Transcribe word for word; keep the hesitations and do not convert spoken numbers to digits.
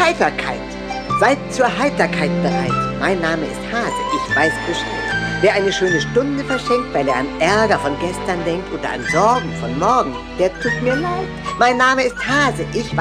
Heiterkeit. Seid zur Heiterkeit bereit. Mein Name ist Hase, ich weiß Bescheid. Wer eine schöne Stunde verschenkt, weil er an Ärger von gestern denkt oder an Sorgen von morgen, der tut mir leid. Mein Name ist Hase, ich weiß